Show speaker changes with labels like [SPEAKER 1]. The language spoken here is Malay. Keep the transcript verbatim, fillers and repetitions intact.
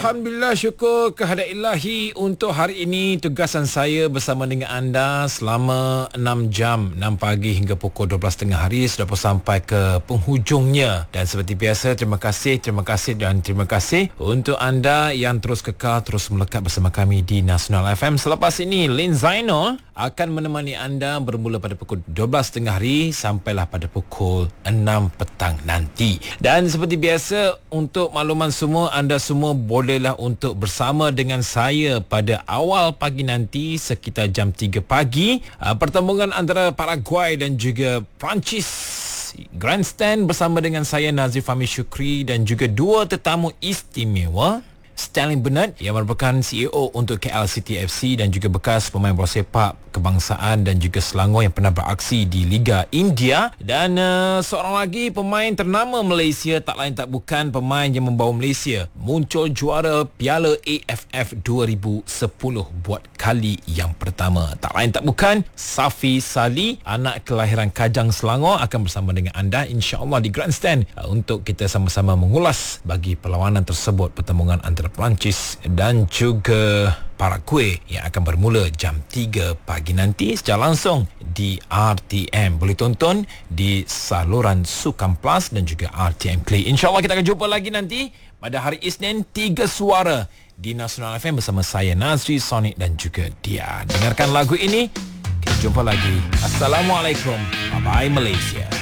[SPEAKER 1] Alhamdulillah, syukur kehadirat Ilahi. Untuk hari ini tugasan saya bersama dengan anda selama enam jam, enam pagi hingga pukul dua belas tiga puluh hari sudah pun sampai ke penghujungnya. Dan seperti biasa, terima kasih, terima kasih dan terima kasih untuk anda yang terus kekal, terus melekat bersama kami di Nasional F M. Selepas ini Lin Zainal akan menemani anda bermula pada pukul dua belas tiga puluh hari sampailah pada pukul enam petang nanti. Dan seperti biasa, untuk makluman semua, anda semua bolehlah untuk bersama dengan saya pada awal pagi nanti sekitar jam tiga pagi. Uh, pertembungan antara Paraguay dan juga Perancis, Grandstand bersama dengan saya Nazif Fahmi Syukri dan juga dua tetamu istimewa, Stanley Bernard yang merupakan C E O untuk K L City F C dan juga bekas pemain bola sepak kebangsaan dan juga Selangor yang pernah beraksi di Liga India, dan uh, seorang lagi pemain ternama Malaysia, tak lain tak bukan pemain yang membawa Malaysia muncul juara Piala A F F dua ribu sepuluh buat kali yang pertama. Tak lain tak bukan Safi Salih, anak kelahiran Kajang Selangor, akan bersama dengan anda insya-Allah di Grandstand uh, untuk kita sama-sama mengulas bagi perlawanan tersebut, pertembungan antara Perancis dan juga Paraguay yang akan bermula jam tiga pagi nanti secara langsung di R T M. Boleh tonton di saluran Sukan Plus dan juga R T M Play. InsyaAllah kita akan jumpa lagi nanti pada hari Isnin, Tiga Suara di Nasional F M bersama saya Nazri, Sonic dan juga Dia. Dengarkan lagu ini. Kita jumpa lagi. Assalamualaikum. Bye-bye Malaysia.